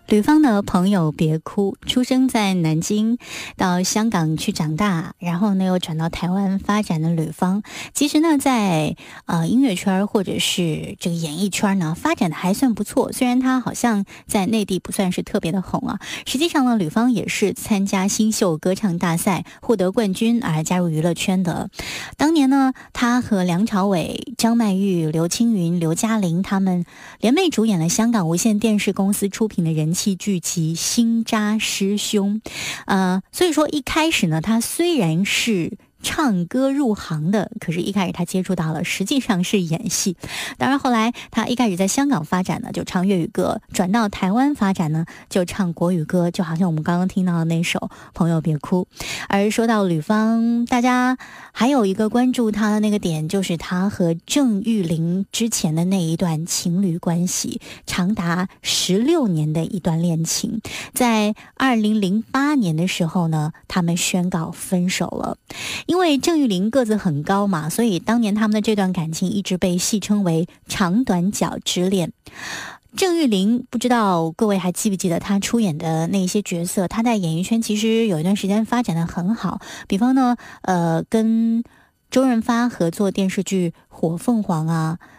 吕方的朋友别哭，出生在南京，到香港去长大，然后呢又转到台湾发展的吕方，其实呢在音乐圈或者是这个演艺圈呢发展的还算不错，虽然他好像在内地不算是特别的红啊。实际上呢，吕方也是参加新秀歌唱大赛获得冠军而加入娱乐圈的。当年呢，他和梁朝伟、张曼玉、刘青云、刘嘉玲他们联袂主演了香港无线电视公司出品的人气剧集《新扎师兄》。所以说一开始呢，他虽然是唱歌入行的，可是一开始他接触到了实际上是演戏。当然后来他一开始在香港发展呢就唱粤语歌，转到台湾发展呢就唱国语歌，就好像我们刚刚听到的那首《朋友别哭》。而说到吕方，大家还有一个关注他的那个点，就是他和郑裕玲之前的那一段情侣关系，长达16年的一段恋情。在2008年的时候呢，他们宣告分手了。因为郑裕玲个子很高嘛，所以当年他们的这段感情一直被戏称为长短脚之恋。郑裕玲不知道各位还记不记得她出演的那些角色，她在演艺圈其实有一段时间发展的很好，比方呢跟周润发合作电视剧《火凤凰》啊，